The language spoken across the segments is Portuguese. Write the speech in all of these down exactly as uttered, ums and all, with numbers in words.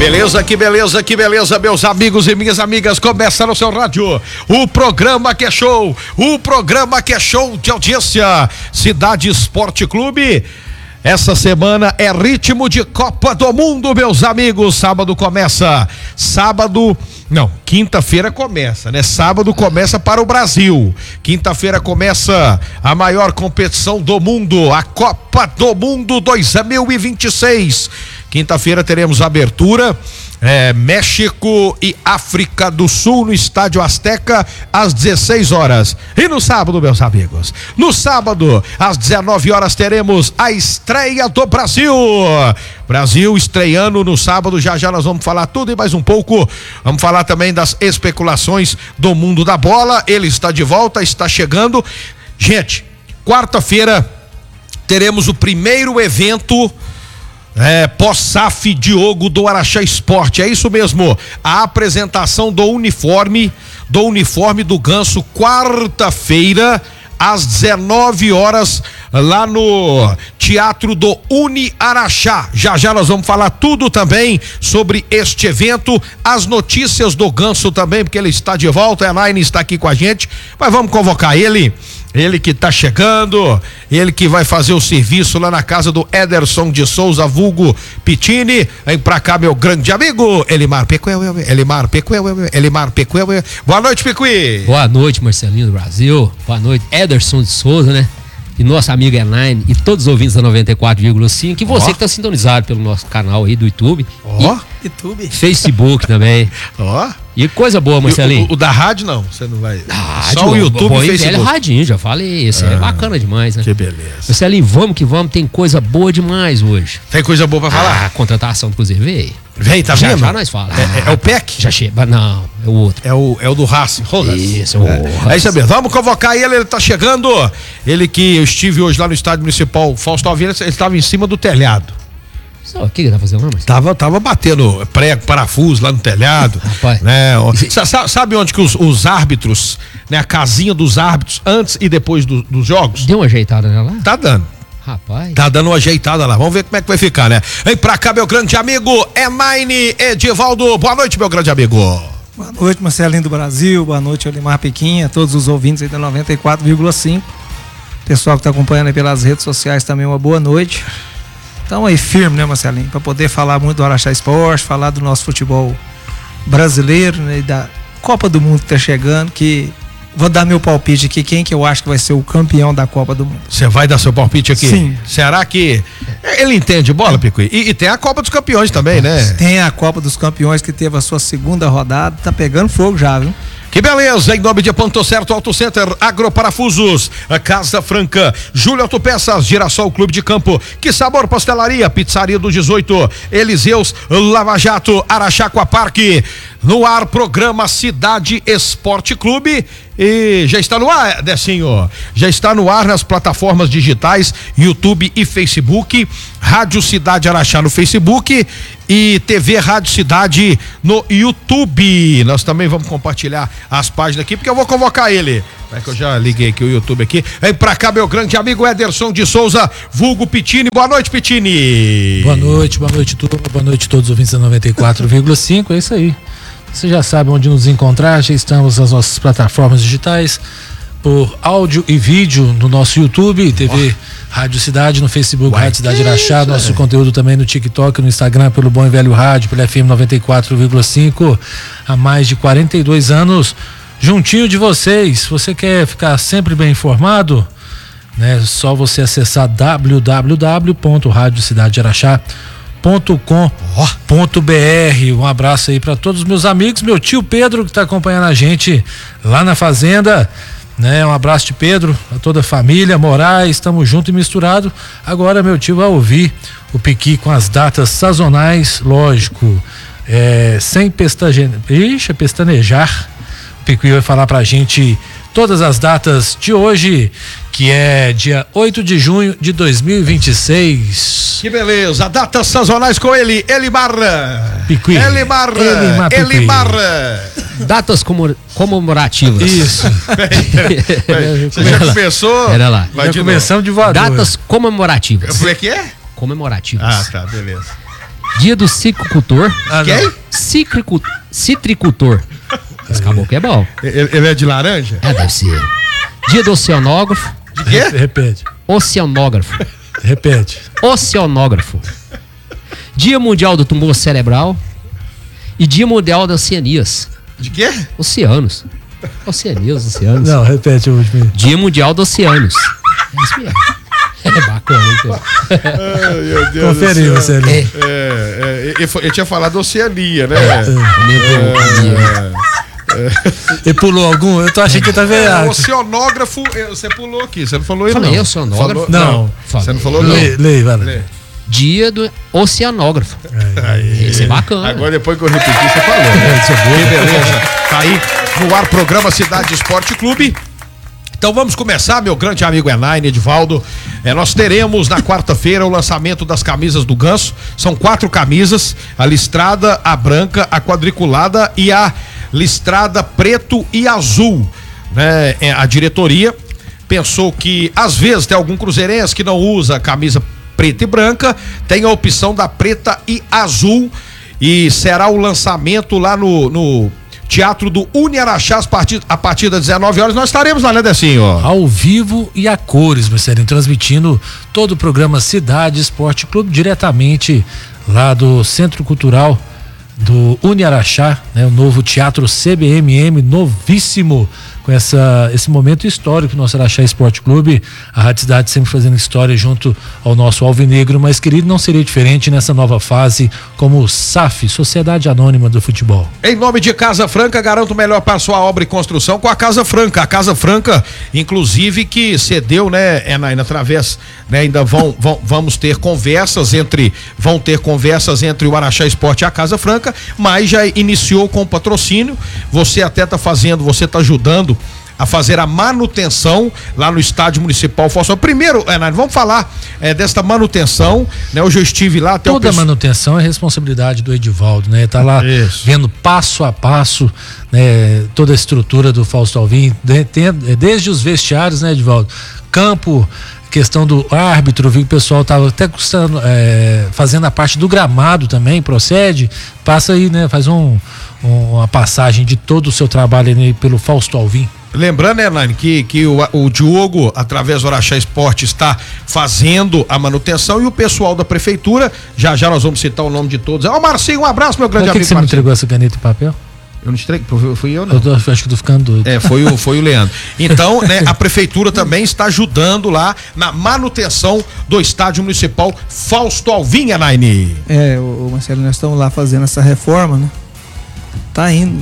Beleza, que beleza, que beleza, meus amigos e minhas amigas, começa no seu rádio o programa que é show, o programa que é show de audiência, Cidade Esporte Clube. Essa semana é ritmo de Copa do Mundo, meus amigos. Sábado começa, sábado, não, quinta-feira começa, né? Sábado começa para o Brasil. Quinta-feira começa a maior competição do mundo, a Copa do Mundo dois mil e vinte e seis. Quinta-feira teremos a abertura, é, México e África do Sul no Estádio Azteca às dezesseis horas. E no sábado, meus amigos, no sábado às dezenove horas teremos a estreia do Brasil. Brasil estreando no sábado, já já nós vamos falar tudo e mais um pouco. Vamos falar também das especulações do mundo da bola. Ele está de volta, está chegando. Gente, quarta-feira teremos o primeiro evento É, pós-S A F Diogo do Araxá Esporte, é isso mesmo, a apresentação do uniforme, do uniforme do Ganso, quarta-feira, às dezenove horas, lá no Teatro do Uni Araxá. Já já nós vamos falar tudo também sobre este evento, as notícias do Ganso também, porque ele está de volta, a Elaine está aqui com a gente, mas vamos convocar ele. Ele que tá chegando, ele que vai fazer o serviço lá na casa do Ederson de Souza, vulgo Pitini. Vem pra cá, meu grande amigo, Elimar Pecuel, Elimar Pecuel, Elimar Pecuel. Boa noite, Pecuí. Boa noite, Marcelinho do Brasil. Boa noite, Ederson de Souza, né? E nossa amiga Elaine e todos os ouvintes da noventa e quatro vírgula cinco. E você oh. que tá sintonizado pelo nosso canal aí do YouTube. Ó, oh. YouTube. Facebook também. Ó. Oh. E coisa boa, Marcelinho. O, o da rádio não, você não vai. Ah, só o YouTube e Facebook. Velho radinho, já falei, esse ah, é bacana demais, né? Que beleza. Marcelinho, vamos que vamos, tem coisa boa demais hoje. Tem coisa boa pra falar? Ah, a contratação do Cruzeiro veio. Vem, tá já, vendo? Já nós falamos. É, é, é o P E C? Já chega, não, é o outro. É o, é o do Racing. Isso, o é. É isso mesmo, vamos convocar ele, ele tá chegando. Ele que eu estive hoje lá no estádio municipal Fausto Alvino, ele estava em cima do telhado. O que ele tá fazendo lá, mas? Tava, tava batendo prego, parafuso lá no telhado. Rapaz. Né? Sabe onde que os, os árbitros, né? A casinha dos árbitros, antes e depois do, dos jogos? Deu uma ajeitada lá? Tá dando. Rapaz. Tá dando uma ajeitada lá. Vamos ver como é que vai ficar, né? Vem pra cá, meu grande amigo, Emaine Edivaldo. Boa noite, meu grande amigo. Boa noite, Marcelinho do Brasil. Boa noite, Olimar Pequinha. Todos os ouvintes aí da noventa e quatro vírgula cinco. Pessoal que tá acompanhando aí pelas redes sociais também, uma boa noite. Então aí firme, né, Marcelinho, para poder falar muito do Araxá Esporte, falar do nosso futebol brasileiro, né, e da Copa do Mundo que tá chegando, que vou dar meu palpite aqui, quem que eu acho que vai ser o campeão da Copa do Mundo. Você vai dar seu palpite aqui? Sim. Será que ele entende bola, Picuí? E, e tem a Copa dos Campeões também, né? Tem a Copa dos Campeões que teve a sua segunda rodada, tá pegando fogo já, viu? Que beleza, em nome de Ponto Certo Auto Center, Agroparafusos, Casa Franca, Júlio Autopeças, Girassol Clube de Campo, Que Sabor Pastelaria, Pizzaria do dezoito, Eliseus, Lava Jato, Araxá Aquaparque, no ar programa Cidade Esporte Clube. E já está no ar, Decinho, já está no ar nas plataformas digitais, YouTube e Facebook, Rádio Cidade Araxá no Facebook e T V Rádio Cidade no YouTube. Nós também vamos compartilhar as páginas aqui, porque eu vou convocar ele. É que eu já liguei aqui o YouTube aqui. Vem pra cá, meu grande amigo Ederson de Souza, vulgo Pitini. Boa noite, Pitini. Boa noite, boa noite, tudo. Boa noite a todos os ouvintes da noventa e quatro vírgula cinco. É isso aí. Você já sabe onde nos encontrar, já estamos nas nossas plataformas digitais, por áudio e vídeo no nosso YouTube, T V oh. Rádio Cidade, no Facebook, Uai, Rádio Cidade Araxá, nosso é. conteúdo também no TikTok, no Instagram, pelo Bom e Velho Rádio, pela F M noventa e quatro vírgula cinco, há mais de quarenta e dois anos, juntinho de vocês. Se você quer ficar sempre bem informado, né, só você acessar w w w ponto rádio cidade araxá ponto com ponto b r. Um abraço aí para todos os meus amigos, meu tio Pedro que está acompanhando a gente lá na fazenda, né? Um abraço de Pedro, a toda a família Moraes, estamos junto e misturado. Agora meu tio vai ouvir o Piqui com as datas sazonais, lógico, é, sem pestanejar. Ixi, pestanejar. O Piqui vai falar pra gente todas as datas de hoje, que é dia oito de junho de dois mil e vinte e seis. Que beleza, datas sazonais com ele, Elimar Piqui. Elimar Elimar, Elimar datas comemorativas. Isso. Você já começou? Era lá. Vai já de começamos de voador. Datas comemorativas. Como é que é? Comemorativas. Ah, tá, beleza. Dia do citricultor. Ah, quem? Citricu... Citricultor. Esse caboclo é bom. Ele, ele é de laranja? É, deve ser. Dia do oceanógrafo. De quê? Repete. Oceanógrafo. Repete. Oceanógrafo. Dia Mundial do Tumor Cerebral. E Dia Mundial das Oceanias. De quê? Oceanos. Oceanias, oceanos. Não, repete o último. Dia Mundial dos Oceanos. É isso mesmo. É bacana, hein, cara? Ai, meu Deus. Conferiu, você ali. É. É, é, ele, ele tinha falado Oceania, né? É. Ele pulou algum? Eu tô achando que ele tá É, vendo. oceanógrafo, é, você pulou aqui, você não falou ele Falei, não. oceanógrafo? Falou- Não. Você não falou não. Lê, lê, vai lá. Lê. Dia do oceanógrafo. Aí. Esse é bacana. Agora depois que eu repeti, você falou. Né? Que beleza. Tá aí no ar programa Cidade Esporte Clube. Então vamos começar, meu grande amigo Enaine, Edivaldo. É, nós teremos na quarta-feira o lançamento das camisas do Ganso. São quatro camisas: a listrada, a branca, a quadriculada e a listrada preto e azul. Né? É, a diretoria pensou que às vezes tem algum cruzeirense que não usa a camisa preta e branca, tem a opção da preta e azul, e será o lançamento lá no, no Teatro do Uniaraxá a partir, a partir das dezenove horas. Nós estaremos lá, né, Decinho? Ao vivo e a cores, Marcelinho, transmitindo todo o programa Cidade Esporte Clube diretamente lá do Centro Cultural do Uniaraxá, né, o novo Teatro C B M M, novíssimo, com essa, esse momento histórico do nosso Araxá Esporte Clube. A Rádio Cidade sempre fazendo história junto ao nosso Alvinegro, mas querido, não seria diferente nessa nova fase como o S A F, Sociedade Anônima do Futebol. Em nome de Casa Franca, garanto o melhor para sua obra e construção com a Casa Franca. A Casa Franca, inclusive, que cedeu, né, Enaine, através, né, ainda vão, vão, vamos ter conversas entre, vão ter conversas entre o Araxá Esporte e a Casa Franca, mas já iniciou com patrocínio. Você até tá fazendo, você tá ajudando a fazer a manutenção lá no Estádio Municipal Fausto. Primeiro, Enaine, vamos falar é, desta manutenção, né? Hoje eu estive lá até Toda o pessoal... manutenção é responsabilidade do Edivaldo, né? Tá lá Isso. vendo passo a passo, né? Toda a estrutura do Fausto Alvim, de, tem, desde os vestiários, né, Edivaldo? Campo, questão do árbitro, vi que o pessoal tava até custando, é, fazendo a parte do gramado também, procede, passa aí, né? Faz um, um, uma passagem de todo o seu trabalho aí pelo Fausto Alvim. Lembrando, né, Elaine, que, que o, o Diogo, através do Araxá Esporte, está fazendo a manutenção, e o pessoal da prefeitura, já já nós vamos citar o nome de todos. Ó, Marcinho, um abraço, meu grande Por que, amigo. que você me Marcinho. entregou essa caneta e papel? Eu não entreguei, fui, fui eu, não. Eu tô, acho que eu tô ficando doido. É, foi o, foi o Leandro. Então, né, a prefeitura também está ajudando lá na manutenção do Estádio Municipal Fausto Alvim, Elaine. É, o Marcelo, nós estamos lá fazendo essa reforma, né? Tá indo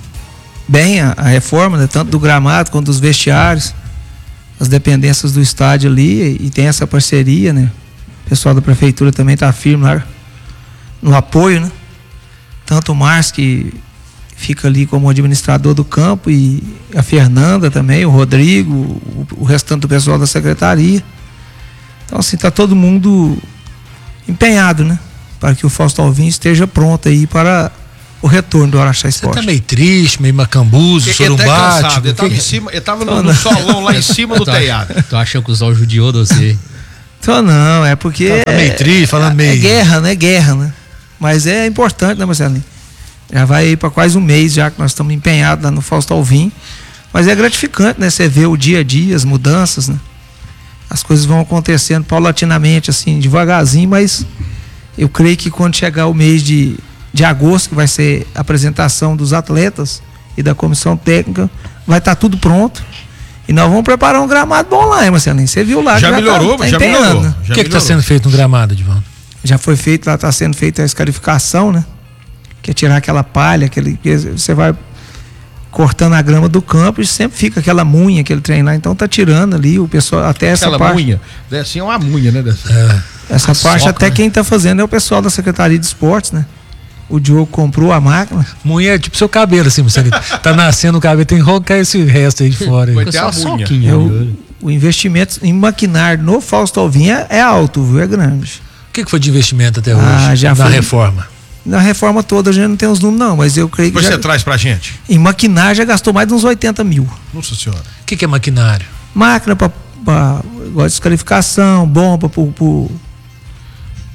bem a, a reforma, né? Tanto do gramado quanto dos vestiários, as dependências do estádio ali, e tem essa parceria, né? O pessoal da prefeitura também tá firme lá no apoio, né? Tanto o Márcio, que fica ali como administrador do campo, e a Fernanda também, o Rodrigo, o, o restante do pessoal da secretaria. Então, assim, tá todo mundo empenhado, né? Para que o Fausto Alvim esteja pronto aí para o retorno do Araxá Você Esporte. tá meio triste, meio macambuzo, sorumbático. Ele tava em cima, ele tava no, no solão lá em cima do Tô- telhado. Tô achando que o Zol judiou de você. Então não, é porque Tá meio triste, falando é, meio- é guerra, né? Guerra, né? Mas é importante, né, Marcelinho? Já vai aí para quase um mês já que nós estamos empenhados lá no Fausto Alvim. Mas é gratificante, né? Você vê o dia a dia, as mudanças, né? As coisas vão acontecendo paulatinamente, assim, devagarzinho, mas eu creio que quando chegar o mês de, de agosto, que vai ser a apresentação dos atletas e da comissão técnica, vai estar tudo pronto. E nós vamos preparar um gramado bom lá, hein, Marcelinho? Você viu lá? Já que melhorou, tá, tá já empenhando, melhorou. né? O Já que que tá melhorou. sendo feito no gramado, Edivaldo? Já foi feito, lá está sendo feita a escarificação, né? Que é tirar aquela palha, aquele, que você vai cortando a grama do campo e sempre fica aquela munha, aquele trem lá. Então tá tirando ali o pessoal, até essa Aquela parte. munha. Assim é uma munha, né? Dessa? É, Essa a parte soca, até né? quem tá fazendo é o pessoal da Secretaria de Esportes, né? O Diogo comprou a máquina. Munha é tipo seu cabelo, assim, você tá nascendo o cabelo, tem que arrancar esse resto aí de fora. Vai Aí. ter a Só munha. soquinha. É o, o investimento em maquinário no Fausto Alvim é, é alto, viu? É grande. O que que foi de investimento até hoje Ah, já na foi. reforma? Na reforma toda a gente não tem os números, não, mas eu creio que Depois já, você traz pra gente. em maquinário já gastou mais de uns oitenta mil. Nossa senhora. O que que é maquinário? Máquina para descalificação, bomba pro, pro,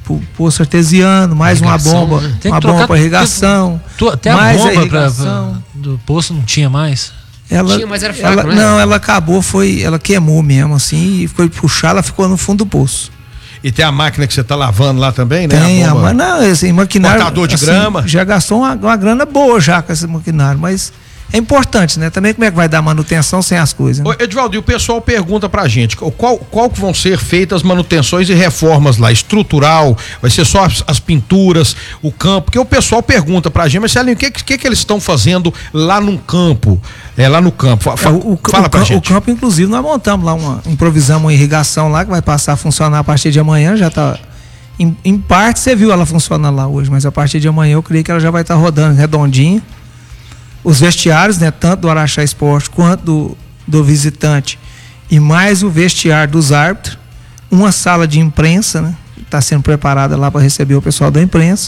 pro poço artesiano, mais irrigação, uma bomba, né? Uma bomba para irrigação. Tu, até mais a bomba pra, pra, do poço não tinha mais? Ela, tinha, mas era fraco, ela, né? Não, ela acabou, foi, ela queimou mesmo, assim, e foi puxar, ela ficou no fundo do poço. E tem a máquina que você tá lavando lá também, né? Tem, a bomba, a, não, esse maquinário. Cortador de assim, grama. Já gastou uma, uma grana boa já com esse maquinário, mas é importante, né? Também como é que vai dar manutenção sem as coisas, né? Ô, Edivaldo, e o pessoal pergunta pra gente, qual, qual que vão ser feitas as manutenções e reformas lá? Estrutural? Vai ser só as, as pinturas, o campo? Porque o pessoal pergunta pra gente, mas Marcelinho, o que, que, que eles estão fazendo lá no campo? É, lá no campo. Fa, é, o, fala o, pra o, gente. O campo, inclusive, nós montamos lá uma, improvisamos uma irrigação lá que vai passar a funcionar a partir de amanhã, já tá... Em, em parte você viu ela funcionando lá hoje, mas a partir de amanhã eu creio que ela já vai estar tá rodando redondinha. Os vestiários, né, tanto do Araxá Esporte quanto do, do visitante, e mais o vestiário dos árbitros, uma sala de imprensa, né, está sendo preparada lá para receber o pessoal da imprensa.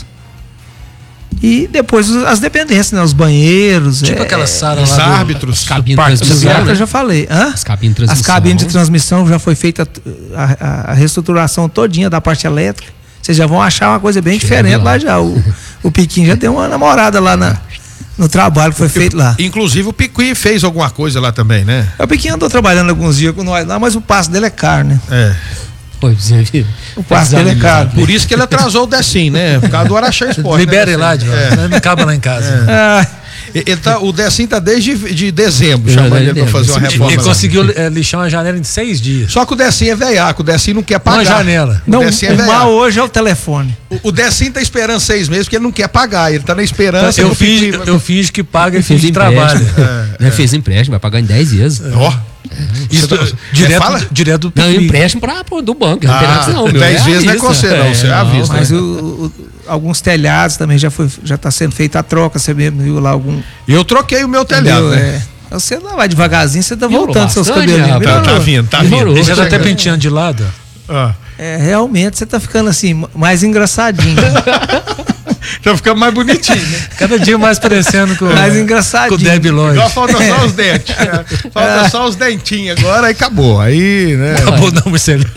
E depois as dependências, né, os banheiros, tipo é, aquela sala os lá do, árbitros, as cabines os de transmissão, árbitros né? eu já falei. Hã? As cabines de transmissão. As cabines de transmissão já foi feita a, a, a reestruturação todinha da parte elétrica. Vocês já vão achar uma coisa bem Chega diferente lá. lá já. O, o Piquinho já tem uma namorada lá na, no trabalho que foi feito lá. Inclusive o Piqui fez alguma coisa lá também, né? O Piquinho andou trabalhando alguns dias com nós lá, mas o passo dele é caro, né? É. Pois é, filho. O passo dele é caro. Por isso que ele atrasou o Decim, né? Por causa do Araxá Esporte. Libera né, ele lá, Decim? é. Não acaba lá em casa. É. Ah, Ele tá, o Decim tá desde de dezembro É, chamando é, ele pra fazer uma é, reforma. Ele lá. conseguiu é, lixar uma janela em seis dias. Só que o Decim é veiaco, o Decim não quer pagar. Uma janela. não, o Decim é o mal veiaco. hoje é o telefone. O, o Decim tá esperando seis meses porque ele não quer pagar. Ele tá na esperança. Eu do finge, Piqui. eu finge que paga e Ele fez finge que trabalha. empréstimo. Já fez empréstimo, vai pagar em dez vezes. Ó. Isso, Você tá- direto, fala? direto do Não, Piqui. empréstimo pra, pô, do banco. Não tem Ah, nada não, meu. dez É vezes não é avista. com você, não, você é à vista. Mas o, o, alguns telhados também já foi, já está sendo feita a troca. Você mesmo viu lá algum. Eu troquei o meu telhado. Entendeu? Né? É. Você lá vai devagarzinho, você tá Melhorou voltando seus bastante, cabelinhos. rapaz. Tá, Melhorou. tá vindo, tá Demorou. vindo. Ele já tá até Chegando. penteando de lado. Ah. É, realmente você tá ficando assim, mais engraçadinho. Já fica mais bonitinho, né? Cada dia mais parecendo com, mais com o engraçadinho. Debi Lloyd. Agora falta só os dentes. né? Falta só os dentinhos agora, aí acabou. Aí, né? Acabou não, Marcelo.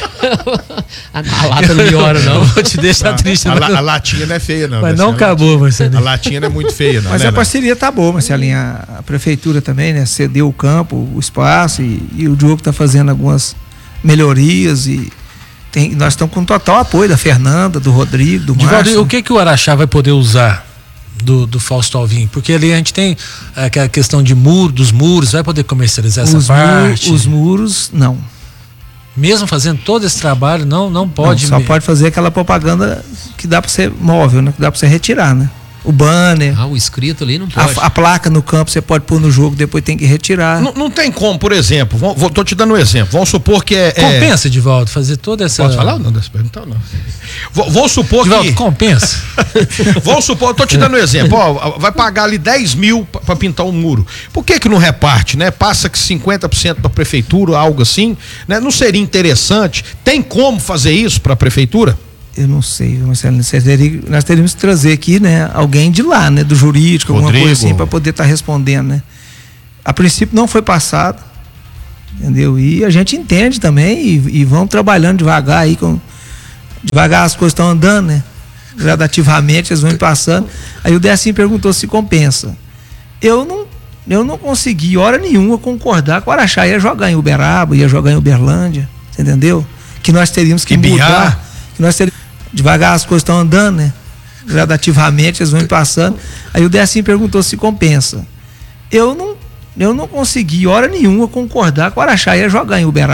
a, a lata não melhora, não. Vou te deixar triste. A, não. la- a latinha não é feia, não. Mas né? não acabou, Marcelo. A latinha não é muito feia, não. Mas né, a né? parceria tá boa, Marcelinho. A, a prefeitura também, né? Cedeu o campo, o espaço e, e o Diogo tá fazendo algumas melhorias e tem, nós estamos com total apoio da Fernanda, do Rodrigo, do Divaldo, Márcio. o que que o Araxá vai poder usar do, do Fausto Alvim? Porque ali a gente tem aquela questão de muro, dos muros, vai poder comercializar essa Os, mu- parte? os muros, não. Mesmo fazendo todo esse trabalho, não, não pode. Não, só me- pode fazer aquela propaganda que dá para ser móvel, né? Que dá para você retirar, né? O banner, Ah, o escrito ali não pode. a, a placa no campo você pode pôr no jogo, depois tem que retirar. Não, não tem como, por exemplo, vou, vou- tô te dando um exemplo. Vamos supor que é. é- Compensa, Divaldo, fazer toda essa. Posso falar ou não dessa pergunta? Não. Vou, vou supor Divaldo, que. compensa. Vamos supor, eu tô te dando um exemplo, ó, vai pagar ali dez mil pra- pra pintar um muro. Por que que não reparte, né? Passa que cinquenta por cento pra prefeitura, algo assim, né? Não seria interessante? Tem como fazer isso pra prefeitura? Eu não sei, Marcelo, nós teríamos, nós teríamos que trazer aqui, né, alguém de lá, né, do jurídico, alguma Rodrigo. coisa assim, para poder estar respondendo, né. A princípio não foi passado, entendeu? E a gente entende também e, e vão trabalhando devagar aí, com, devagar as coisas estão andando, né, gradativamente eles vão ir passando. Aí o Decinho perguntou se compensa. Eu não, eu não consegui hora nenhuma concordar com o Araxá, ia jogar em Uberaba, ia jogar em Uberlândia, você entendeu? Que nós teríamos que Ibiá. mudar, que nós teríamos devagar as coisas estão andando, né? Gradativamente eles vão ir passando. Aí o Decinho perguntou se compensa. Eu não, eu não consegui hora nenhuma concordar com o Araxá ia jogar em Uberaba.